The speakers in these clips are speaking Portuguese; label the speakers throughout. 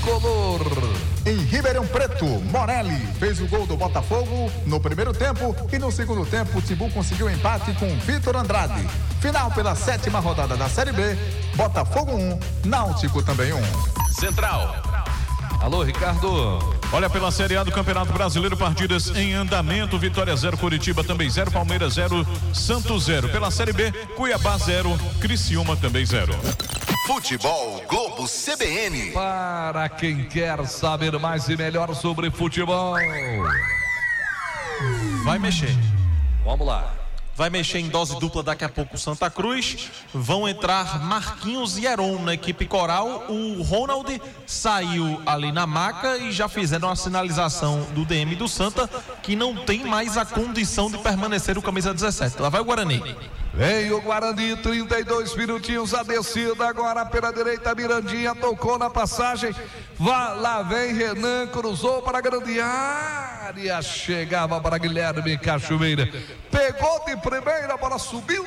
Speaker 1: tricolor. Em Ribeirão Preto, Morelli fez o gol do Botafogo no primeiro tempo e no segundo tempo o Timbu conseguiu empate com Vitor Andrade. Final pela 7ª rodada da Série B, Botafogo 1, Náutico também 1.
Speaker 2: Central.
Speaker 3: Alô, Ricardo.
Speaker 2: Olha, pela Série A do Campeonato Brasileiro, partidas em andamento. Vitória 0, Curitiba também 0, Palmeiras 0, Santos 0. Pela Série B, Cuiabá 0, Criciúma também 0.
Speaker 4: Futebol Globo CBN.
Speaker 3: Para quem quer saber mais e melhor sobre futebol,
Speaker 5: vai mexer.
Speaker 3: Vamos lá.
Speaker 5: Vai mexer em dose dupla daqui a pouco Santa Cruz. Vão entrar Marquinhos e Heron na equipe coral. O Ronald saiu ali na maca e já fizeram a sinalização do DM do Santa que não tem mais a condição de permanecer o camisa 17. Lá vai o Guarani.
Speaker 3: Vem o Guarani, 32 minutinhos, a descida agora pela direita, Mirandinha tocou na passagem, lá vem Renan, cruzou para a grande área, chegava para Guilherme Cachoeira, pegou de primeira, a bola subiu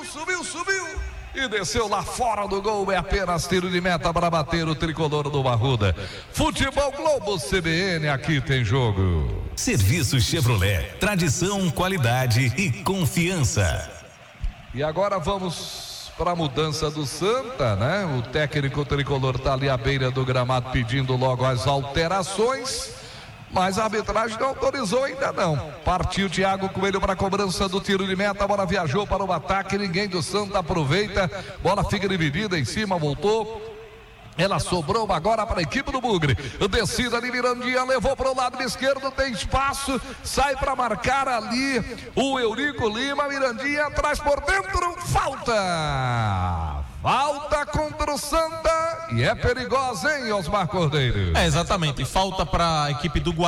Speaker 3: e desceu lá fora do gol, é apenas tiro de meta para bater o tricolor do Arruda. Futebol Globo CBN, aqui tem jogo.
Speaker 6: Serviço Chevrolet, tradição, qualidade e confiança.
Speaker 3: E agora vamos para a mudança do Santa, né? O técnico tricolor está ali à beira do gramado pedindo logo as alterações, mas a arbitragem não autorizou ainda não. Partiu Thiago Coelho para a cobrança do tiro de meta, a bola viajou para o ataque, ninguém do Santa aproveita, bola fica dividida em cima, voltou. Ela sobrou agora para a equipe do Bugre. Descida de Mirandinha, levou para o lado esquerdo, tem espaço, sai para marcar ali o Eurico Lima. Mirandinha atrás por dentro, falta contra o Santa e é perigosa, hein, Osmar Cordeiro?
Speaker 5: Exatamente, falta para a equipe do Guarani.